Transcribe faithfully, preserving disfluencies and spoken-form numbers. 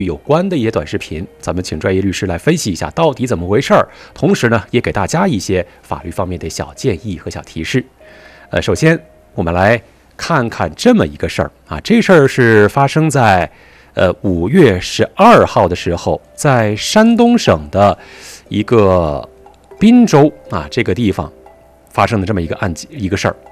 有关的一些短视频，咱们请专业律师来分析一下到底怎么回事儿，同时呢，也给大家一些法律方面的小建议和小提示。呃，首先我们来看看这么一个事儿啊，这事儿是发生在呃五月十二号的时候，在山东省的一个滨州啊这个地方发生的这么一个案一个事儿。